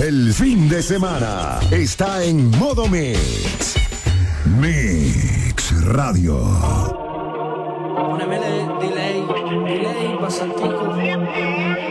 El fin de semana está en modo Mix. Mix Radio. Pónemele delay, basaltico.